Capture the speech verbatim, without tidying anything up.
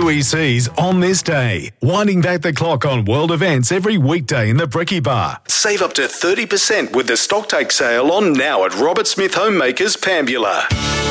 two E Cs on this day. Winding back the clock on world events every weekday in the Brekkie Bar. Save up to thirty percent with the stocktake sale on now at Robert Smith Homemakers, Pambula.